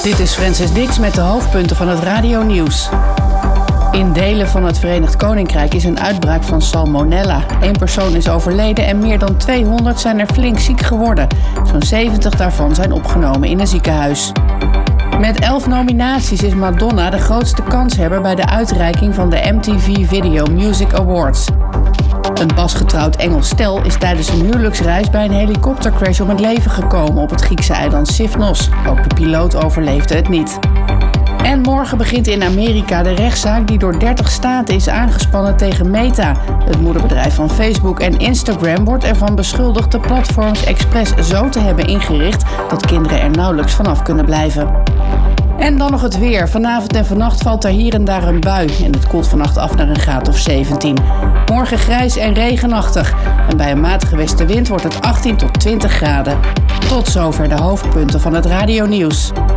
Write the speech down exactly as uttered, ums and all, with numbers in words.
Dit is Francis Dix met de hoofdpunten van het radionieuws. In delen van het Verenigd Koninkrijk is een uitbraak van salmonella. Eén persoon is overleden en meer dan tweehonderd zijn er flink ziek geworden. Zo'n zeventig daarvan zijn opgenomen in een ziekenhuis. Met elf nominaties is Madonna de grootste kanshebber bij de uitreiking van de M T V Video Music Awards. Een pasgetrouwd Engels stel is tijdens een huwelijksreis bij een helikoptercrash om het leven gekomen op het Griekse eiland Sifnos. Ook de piloot overleefde het niet. En morgen begint in Amerika de rechtszaak die door dertig staten is aangespannen tegen Meta. Het moederbedrijf van Facebook en Instagram wordt ervan beschuldigd de platforms expres zo te hebben ingericht dat kinderen er nauwelijks vanaf kunnen blijven. En dan nog het weer. Vanavond en vannacht valt er hier en daar een bui en het koelt vannacht af naar een graad of zeventien. Morgen grijs en regenachtig en bij een matige westenwind wordt het achttien tot twintig graden. Tot zover de hoofdpunten van het radionieuws.